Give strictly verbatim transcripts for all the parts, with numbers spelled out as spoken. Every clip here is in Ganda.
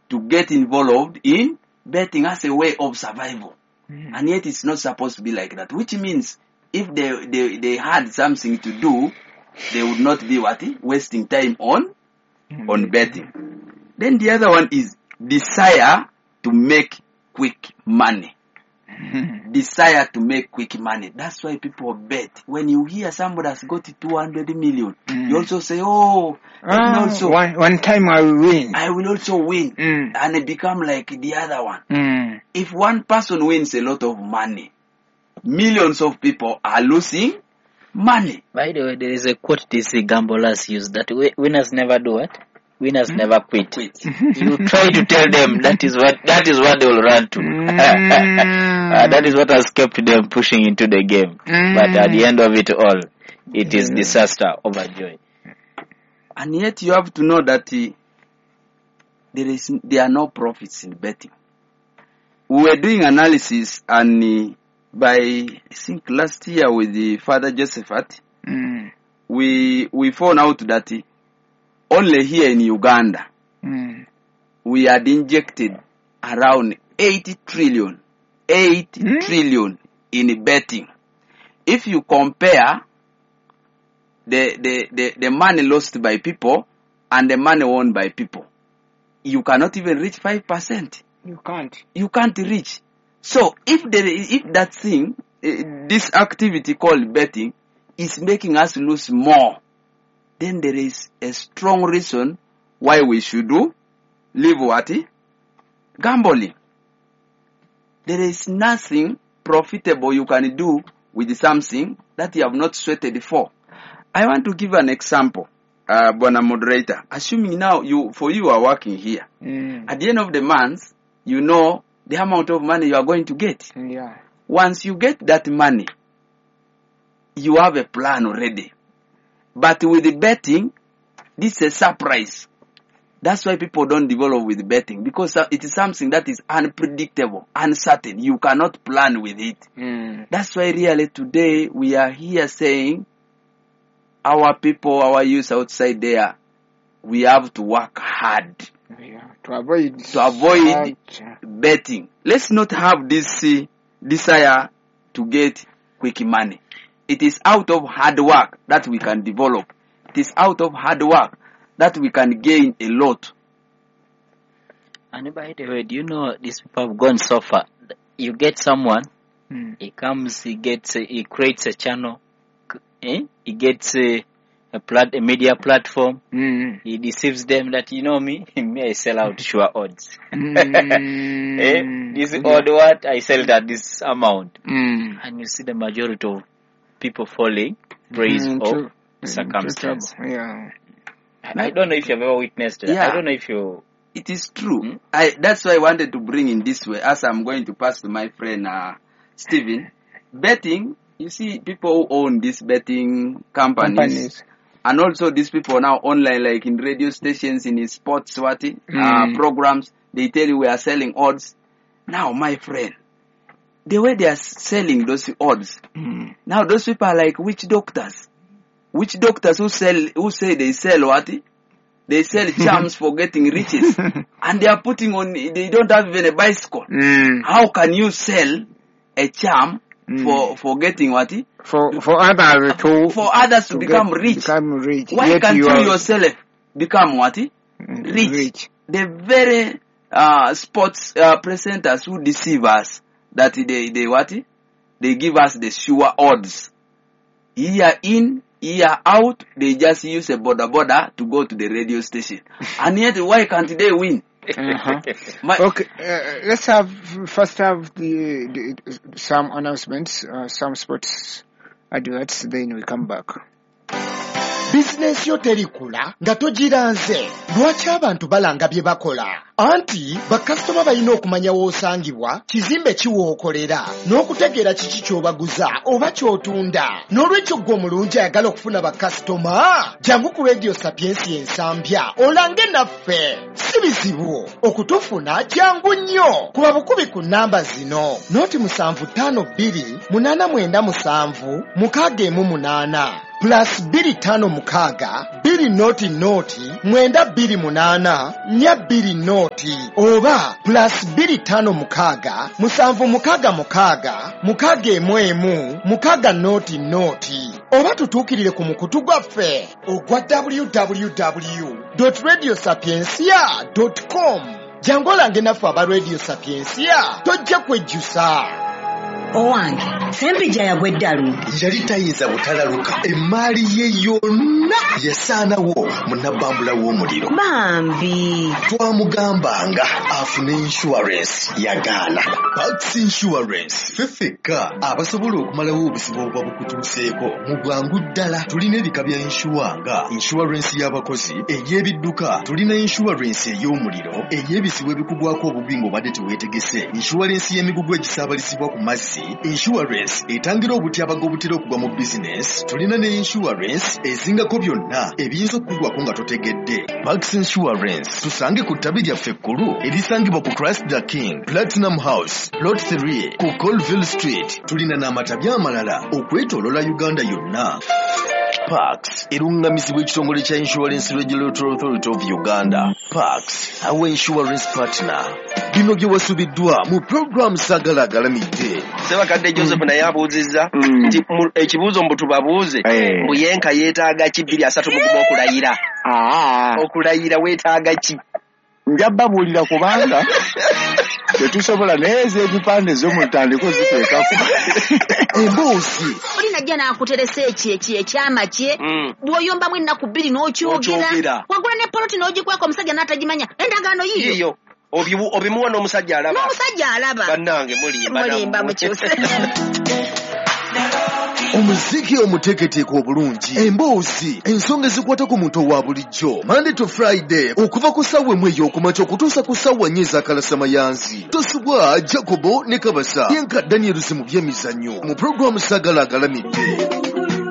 to get involved in betting as a way of survival. Mm. And yet it's not supposed to be like that, which means if they, they, they had something to do, they would not be what? Wasting time on, mm. on betting. Then the other one is desire to make quick money. Mm-hmm. Desire to make quick money. That's why people bet. When you hear somebody has got two hundred million, mm. you also say, oh, ah, also, one, one time I will win. I will also win. Mm. And it become like the other one. Mm. If one person wins a lot of money, millions of people are losing money. By the way, there is a quote this gamblers use that winners never do it. Winners mm. never quit. quit. You try to tell them that is what that is what they will run to. Mm. uh, that is what has kept them pushing into the game. Mm. But at the end of it all, it mm. is disaster over joy. And yet you have to know that uh, there is there are no profits in betting. We were doing analysis, and uh, by I think last year with the Father Josephat, mm. we we found out that. Uh, Only here in Uganda, mm. we had injected around eighty trillion, eighty mm. trillion in betting. If you compare the, the, the, the money lost by people and the money won by people, you cannot even reach five percent. You can't. You can't reach. So if there is, if that thing, uh, this activity called betting is making us lose more, then there is a strong reason why we should do live what? Gambling. There is nothing profitable you can do with something that you have not sweated for. I want to give an example, uh, Bona Moderator. Assuming now you, for you are working here. Mm. At the end of the month, you know the amount of money you are going to get. Yeah. Once you get that money, you have a plan already. But with the betting, this is a surprise. That's why people don't develop with betting, because it is something that is unpredictable, uncertain. You cannot plan with it. Mm. That's why really today we are here saying our people, our youth outside there, we have to work hard. Yeah, to avoid to avoid betting. Let's not have this uh, desire to get quick money. It is out of hard work that we can develop. It is out of hard work that we can gain a lot. And by the way, do you know these people have gone so far? You get someone, hmm. he comes, he gets, a, he creates a channel, eh? He gets a, a, plat, a media platform. Hmm. He deceives them that, you know me, me I sell out sure odds. Hmm. eh? This yeah. odd what I sell it at this amount, hmm. and you see the majority of people falling praise mm, of circumstance. Yeah. I, I don't know if you've ever witnessed it. Yeah. I don't know if you... It is true. Hmm? I, that's why I wanted to bring in this way, as I'm going to pass to my friend uh, Stephen. Betting, you see people who own these betting companies, companies. And also these people now online, like in radio stations, in sports what, mm. uh, programs, they tell you we are selling odds. Now, my friend, the way they are selling those odds, mm. now those people are like witch doctors. Witch doctors who sell, who say they sell what? They sell charms for getting riches. And they are putting on, they don't have even a bicycle. Mm. How can you sell a charm mm. for, for getting what? For, for others to, for others to, to become rich. Become rich. Why Yet can't you, you yourself become what? Rich. Rich. The very, uh, sports, uh, presenters who deceive us, that they, they what? They give us the sure odds. Year in, year out, they just use a border border to go to the radio station. And yet, why can't they win? Uh-huh. My, okay, uh, let's have, first have the, the some announcements, uh, some sports adverts, then we come back. Business yo terikula nga togiranze lwaki abantu balanga bye bakola anti bakasitoma balina okumanya w'osangibwa kizimbe kiwookolera n'okutegeera kiki ky'obaguza oba ky'otunda n'olwekyo gwe omulungi ayagala okufuna bakasitoma jangu ku Radio Sapiensi ensambya olange naffe si bizibu okutufuna jangu nnyo kuba bukubi ku nnamba zino noti musanvu ttaano bbiri munaana mwenda musanvu mukaaga emu munaana plus bbiri ttaano mukaaga bbiri noti noti mwenda bbiri munaana nnya bbiri noti oba plus bbiri ttaano mukaaga musanvu mukaaga mukaaga mukaaga emu emu mukaaga noti noti oba tutuukirire ku mukutu gwaffe ogwa w w w dot radio sapiensia dot com jangu olange naffe aba radio sapiensia tojja kwejjusa. Owange Sempija yagwe ddalu yali tayinza butalaluka emmaali ye yonna yasaanawo munnabambula w'omuliro bambi twamugambanga afune insurance yagaana. Pax Insurance fefeka abasobola okumalawo obuzibu obuba bukutuuseeko mu bwangu ddala. Tulina ebika bya inshuwa nga insurance y'abakozi, ey'ebidduka, tulina insurance ey'omuliro, ey'ebizibu ebikugwako obubi ng'obadde teweetegese, insurance y'emigugu egisaabalisibwa ku mazzi, insurance etangira obutyabaga obutera okugwa mu business. Tulina ne insurance ezingako byonna ebiyinza okukugwako nga totegedde. Pax Insurance tusange ku ttabi lyaffe ekkulu erisangibwa ku Christ the King Platinum House Plot three ku Colville Street. Tulina n'amatabi amalala okwetoolola Uganda yonna. Pax erungamizibwa ekitongole kya Insurance Regulatory Authority of Uganda. Pax our insurance partner. Bino bye wasubiddwa mu program Sagala Agalamidde. Sebakadde Joseph naye abuuzizza nti ekibuuzo mbu tubabuuze mbu yenka yeetaaga ki bbiri asatu mu gumu okulayira. Okulayira weetaaga ki? Njababuulira kubanga tetusobola nezo ebipande z'omutandiko ziteekako emboozi oli najja n'akuteresa eki ekyama kye bw'oyombamu ennaku bbiri n'okyogera wagula ne poloti n'ogikwako omusajja n'atagimanya endagaano yiyo obimuwa n'omusajja alaba n'omusajja alaba bannange mulimba mukyuse. omuziki omuteeketeeke obulungi, emboozi, ensonga ezikwata ku muntu owa bulijjo, Monday to Friday okuva ku ssaawa emu ey'okumakya okutuusa ku ssaawa nnya ez'akalasamayanzi. Tosubwa Jacobo ne Kabasa yenka Daniels mu by'emizannyo mu pulogulaamu Sagala Agalamidde.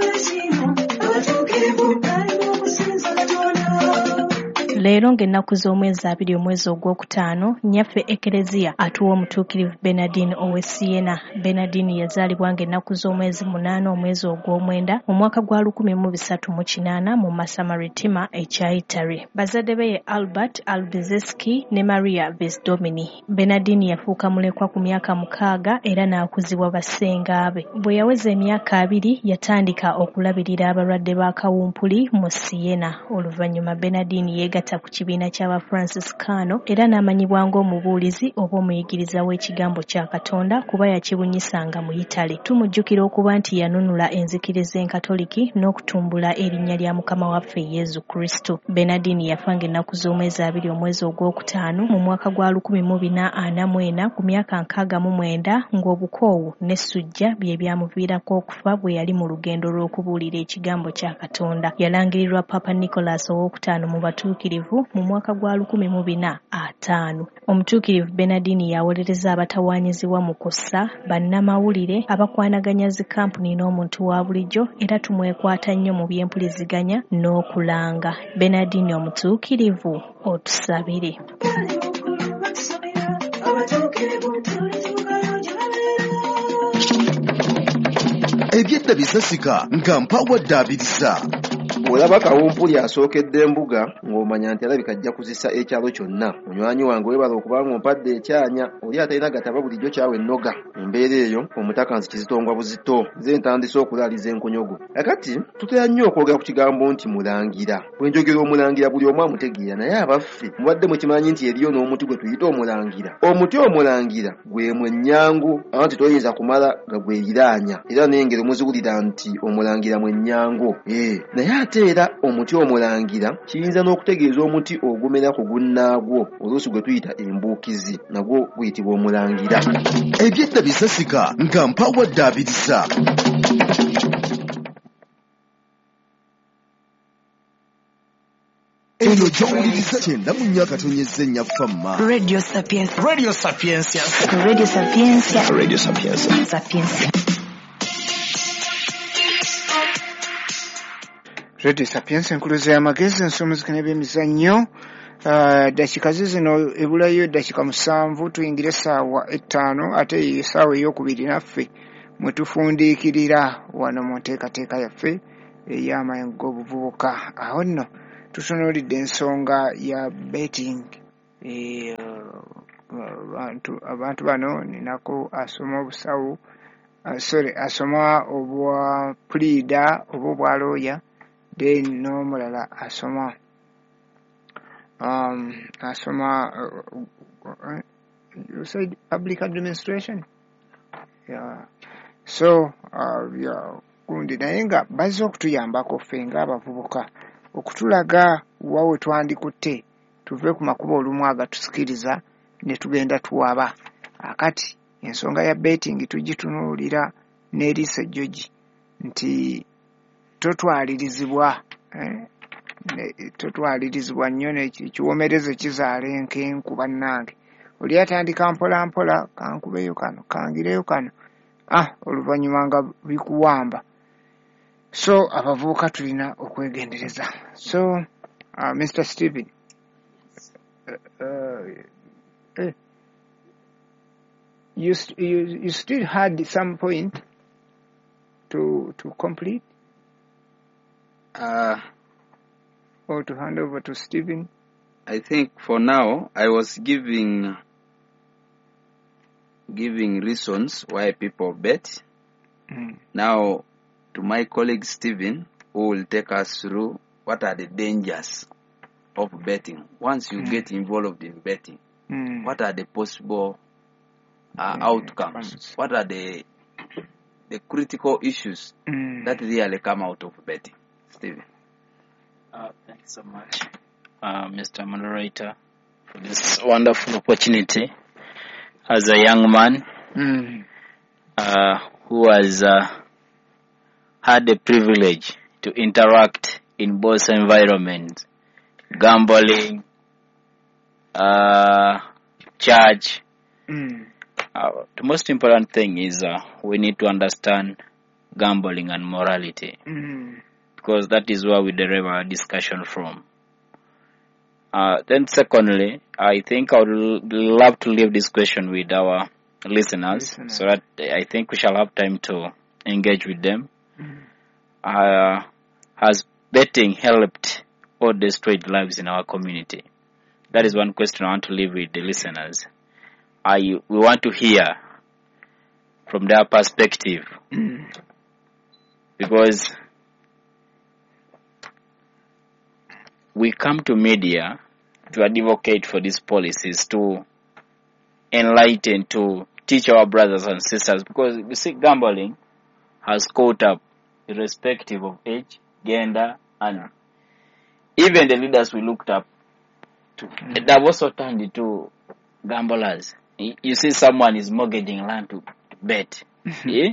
Leero ng'ennaku z'omwezi abiri omwezi ogwokutaano nnyaffe Ekereziya atuwa omutuukirivu Bernardine Owesiena. Bernardine yazaalibwa ng'ennaku z'omwezi munaana omwezi ogw'omwenda mu mwaka gwa lukumi mu bisatu mu kinaana mu Masamaritima ekya Italy. Bazadde be ye Albert Albizeski ne Maria Vesdomini. Bernardine yafuuka mulekwa ku myaka mukaaga era n'akuzibwa bassenga be. Bwe yaweza emyaka abiri yatandika okulabirira abalwadde ba kawumpuli mu Siena. Oluvannyuma Bernardine yeegatta ku kibiina ky'aba Franciscano era n'amanyibwa ng'omubuulizi oba omuyigiriza w'ekigambo kya Katonda kuba yakibunyisanga mu Italy. Tumujjukira okuba nti yanunula enzikiriza enkatoliki n'okutumbula erinnya lya Mukama waffe Yezu Kristo. Bernardine yafa ng'ennaku z'omwezi abiri omwezi ogwokutaano mu mwaka gwa lukumi mu bina ana mu ena ku myaka nkaaga mu mwenda ng'obukoowu n'essujja bye byamuviirako okufa bwe yali mu lugendo lw'okubuulira ekigambo kya Katonda. Yalangirirwa Papa Nicholas owokutaano mu batuukirivu mu mwaka gwa lukumi mu bina ataano. Omutuukirivu Bernardine yawolereza abatawaanyizibwa mu kussa, bannamawulire, abakwanaganya zi kampuni n'omuntu wa bulijjo era tumwekwata nnyo mu by'empuliziganya n'okulanga. Bernardine omutuukirivu otusabire. Ebyedda bisasika nga mpawadde abiriza. Olaba kawumpuli asookedde embuga ng'omanya nti alabika ajja kuzisa ekyalo kyonna. Munywanyi wange webala okuba ng'ompadde ekyanya oli atalina gataba bulijjo kyawe ennoga. Embeera eyo omutaka nsi kizitongwa buzito nze ntandise okulaaliza enkonyogo. Kakati tutera nnyo okwogera ku kigambo nti mulangira. Bwe njogera omulangira buli omu amutegeera naye abaffe mubadde mukimanyi nti eriyo n'omuti gwe tuyita omulangira. Omuti omulangira gwe mwenyangu anti toyinza kumala nga gweyiraanya era n'engero muziwulira nti omulangira mwenyangu. Eh, naye ate era omuti omulangira kiyinza n'okutegeeza omuti ogumera ku gunnaagwo oluusi gwe tuyita embuukizi nagwo guyitibwa omulangira. Ebyedda bisasika nga mpawadde abiriza. Eno gy'owuliriza kyenda mu nnya katonyezza ennya famma. Radio Sapiens. Radio Sapiensia. Radio Sapiensia. Radio Sapiensia. Sapiensia. Radio Sapiensia enkuluze y'amagezi ensomozeka n'ebyemizannyo. Uh, dakika zino ebulayo dakika musanvu tuyingire essaawa ettaano ate essaawa ey'okubiri naffe mwe tufundiikirira wano mu nteekateeka yaffe ey'amaanyi g'obuvubuka. Awo nno tutunuulidde ensonga ya betting. Abantu abantu bano ninako asoma obusawo uh, sorry asoma obwa pleader oba obwa lawyer, then n'omulala asoma um, asoma uh, uh, you said public administration. Yeah. So uh, yeah, gundi naye nga bazze okutuyambako ffe ng'abavubuka okutulaga wawe twandikutte tuve ku makubo olumu agatusikiriza ne tugenda tuwaba. Akati ensonga ya betting tugitunuulira n'eriisa George nti totwalirizibwa eh? totwalirizibwa nnyo n'ekiwomerezo kizaala enkenku bannange. Oli atandika mpola mpola kankubeyo kano kangireyo kano ah oluvannyuma nga bikuwamba. So abavubuka tulina okwegendereza. So uh, Mister Stephen, uh, uh, uh, you, you you still had some point to to complete uh, or to hand over to Stephen? I think for now I was giving giving reasons why people bet. Mm. Now to my colleague Stephen, who will take us through what are the dangers of betting. Once you mm. get involved in betting, mm. what are the possible uh, mm. outcomes? Funds. What are the the critical issues mm. that really come out of betting? Stephen. Uh, thanks so much, uh, Mister Moderator, for this wonderful opportunity. As a young man mm. uh, who has uh, had the privilege to interact in both environments, gambling, uh, church, mm. uh, the most important thing is uh, we need to understand gambling and morality, mm. because that is where we derive our discussion from. Uh, then secondly, I think I would love to leave this question with our listeners, listeners. so that I think we shall have time to engage with them. Mm. Uh, has betting helped or destroyed lives in our community? That is one question I want to leave with the listeners. I, we want to hear from their perspective, mm. because we come to media to advocate for these policies, to enlighten, to teach our brothers and sisters, because you see, gambling has caught up irrespective of age, gender, and even the leaders we looked up to. Mm-hmm. They have also turned into gamblers. You see someone is mortgaging land to bet. Mm-hmm. Yeah?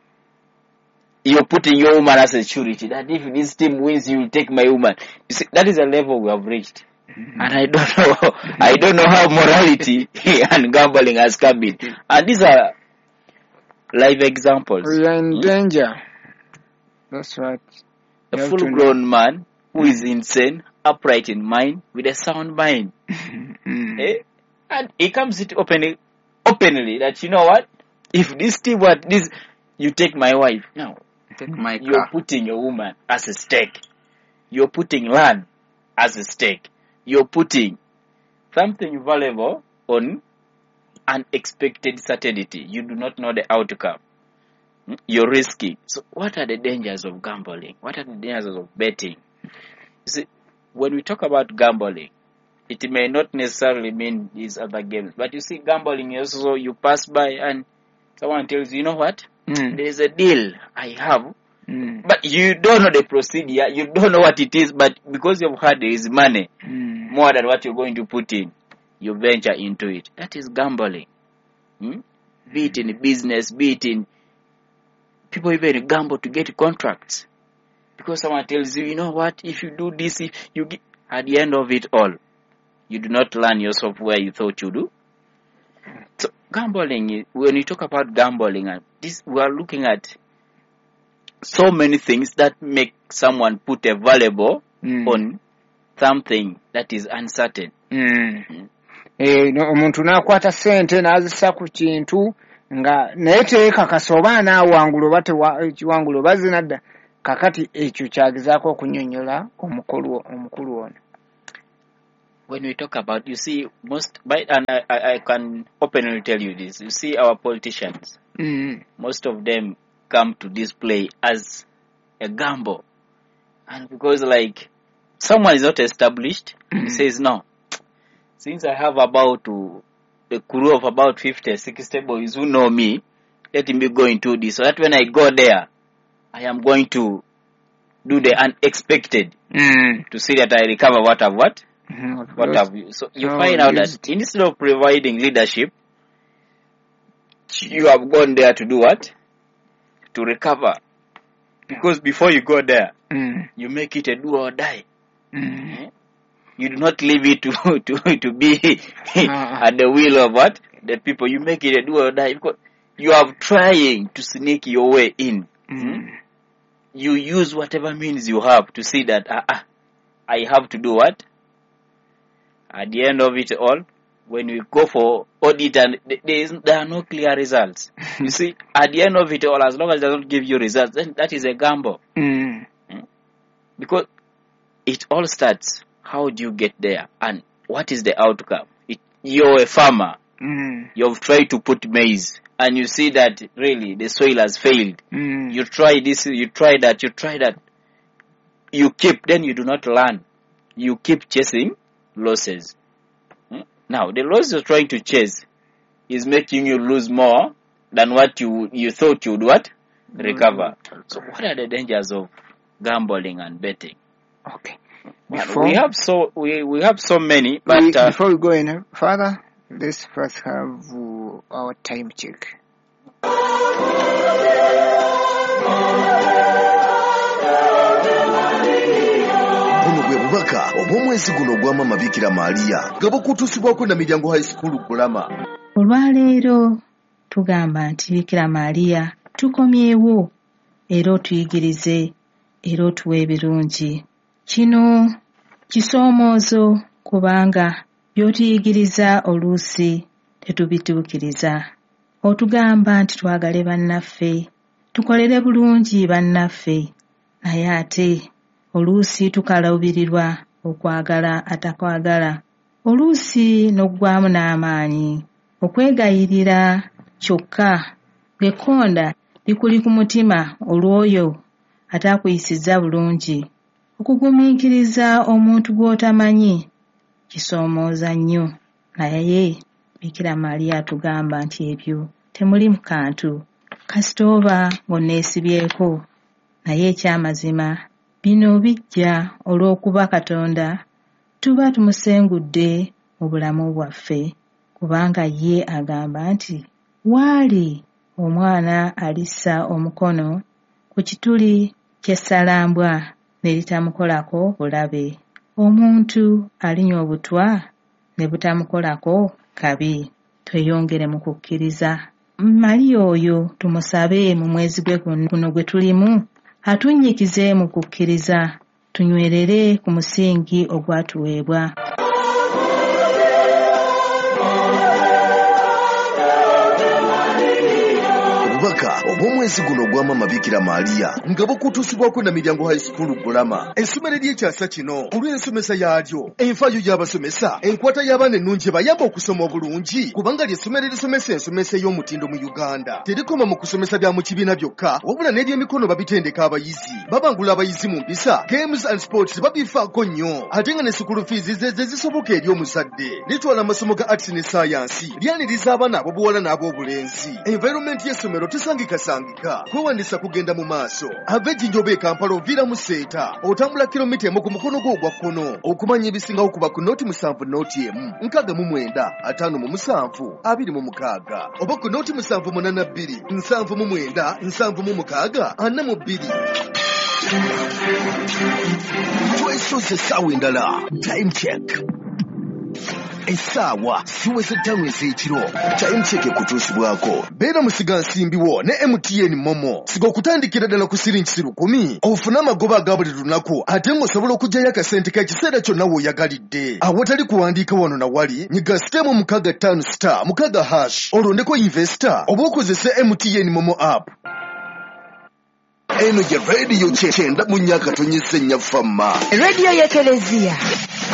You're putting your woman as a surety, that if this team wins, you will take my woman. You see, that is a level we have reached. Mm-hmm. And I don't know, I don't know how morality and gambling has come in. And these are live examples. We are in mm-hmm. danger. That's right. A full-grown man who is insane, upright in mind, with a sound mind. Mm-hmm. Eh? And he comes it openly, openly that, you know what, if this team what this, you take my wife. No. Take my car. You're putting your woman as a stake. You're putting land as a stake. You're putting something valuable on unexpected certainty. You do not know the outcome. You're risky. So what are the dangers of gambling? What are the dangers of betting? You see, when we talk about gambling, it may not necessarily mean these other games. But you see, gambling is also you pass by and someone tells you, you know what? Mm. There is a deal I have. Mm. But you don't know the procedure. You don't know what it is. But because you've heard there is money, mm. more than what you're going to put in, you venture into it. That is gambling. Hmm? Be it in business, be it in... People even gamble to get contracts. Because someone tells you, you know what, if you do this, if you get... At the end of it all, you do not land yourself where you thought you do. So gambling, when you talk about gambling, and this, we are looking at so many things that make someone put a valuable mm. on something that is uncertain. Mm. Mm. Eh, no, omuntu nakwata sente nazisa ku kintu nga naye teekakasa oba naawangula oba tekiwangula oba zinadda kakati ekyo kyagezaako okunyonyola omukulu omukulu ono. When we talk about, you see, most, by, and I, I, I can openly tell you this, you see our politicians, mm-hmm. most of them come to this play as a gamble. And because like, someone is not established, mm-hmm. he says, no, since I have about uh, a crew of about fifty, sixty boys who know me, let me go into this, so that when I go there, I am going to do the unexpected, mm-hmm. to see that I recover what I've what? Mm-hmm. What have you? So you oh, find out that instead of providing leadership, you have gone there to do what? To recover. Because before you go there, mm. you make it a do or die. Mm. You do not leave it to to to be uh-huh. at the will of what? The people. You make it a do or die because you are trying to sneak your way in. Mm. You use whatever means you have to see that uh, uh, I have to do what? At the end of it all, when we go for audit and there, is, there are no clear results. You see, at the end of it all, as long as it doesn't give you results, then that is a gamble. Mm. Because it all starts, how do you get there? And what is the outcome? It, you're a farmer. Mm. You've tried to put maize. And you see that really the soil has failed. Mm. You try this, you try that, you try that. You keep, then you do not learn. You keep chasing losses. Hmm? Now, the loss you're trying to chase is making you lose more than what you you thought you would what? Recover. Mm-hmm. So what are the dangers of gambling and betting? Okay. Before, we have so we, we have so many, but we, uh, before we go in further, let's first have uh, our time check. Obubaka obw'omwezi guno ogw'Maama Bikira Maria nga bukutuusibwako na Miryango High School Gulama. Olwaleero tugamba nti Bikira Maria tukomyewo era otuyigirize era otuwe ebirungi. Kino kisoomoozo kubanga by'otuyigiriza oluusi tetubituukiriza. Otugamba nti twagale bannaffe, tukolere bulungi bannaffe, naye ate oluusi tukalaubirirwa okwagala atakwagala. Oluusi n'oggwamu n'amaanyi okwegayirira kyokka ng'ekkonda likuli ku mutima olw'oyo ataakuyisizza bulungi. Okugumiikiriza omuntu gw'otamanyi kisoomooza nnyo, naye Bikira Maria atugamba nti ebyo temuli mu kantu kasita oba ng'onneesibyeko, naye ekyamazima bino bijja olw'okuba Katonda tuba tumusengudde mu bulamu bwaffe, kubanga ye agamba nti waali omwana alissa omukono ku kituli ky'essalambwa ne litamukolako bulabe, omuntu alinywa obutwa ne butamukolako kabi. Tweyongere mu kukkiriza Maria oyo tumusabe mu mwezi gwe guno gwe tulimu atunnyikize mu kukkiriza, tunywerere ku musingi ogwatuweebwa. Obubaka obw'omwezi guno ogw'Maama Bikira Maria nga bukutuusibwako na Miryango High School Gulama. Essomero ly'ekyasa kino olw'ensomesa yaalyo, enfaayo y'abasomesa, enkwata y'abaana ennungi ebayamba okusoma obulungi, kubanga ly'essomero erisomesa ensomesa ey'omutindo mu Uganda. Terikoma mu kusomesa bya mu kibiina byokka, wabula n'ebyemikono babitendeka abayizi, babangula abayizi mu mpisa, games and sports babifaako nnyo, ate nga ne school fees ze ze zisoboka eri omuzadde. Litwala amasomo ga arts ne science, lyaniriza abaana ab'obuwala n'ab'obulenzi. Environment y'essomero tesangikasangika, kwewandisa kugenda mu maaso. Ava Ejjinja e Kampala oviira mu Seeta, otambula kilomita emu ku mukono gwo ogwa kkono. Okumanya ebisingawo kuba ku nooti musanvu nooti emu, nkaaga mu mwenda, ataano mu musanvu, abiri mu mukaaga. Oba ku nooti musanvu munaana bbiri, nsanvu mu mwenda, nsanvu mu mukaaga, ana mu bbiri. Twesoze essaawa endala. Time check. Essaawa ziweze ttaano ez'ekiro. Time check ekutuusibwako. Beera musiga nsimbiwo ne M T N Momo. Siga okutandikira ddala ku siringi lukumi. Ofune amagoba aga buli lunaku, ate ng'osobola okuggyayo akasente k'ekiseera kyonna w'oyagalidde. Awatali kuwandiika wano na wali, nyiga sitemu mukaaga ttaano star mukaaga hash. Olondeko investor oba okozese M T N Momo app. eno ye rediyo kyenda mu nnyaka tonyise nnya famma rediyo y'ekelezia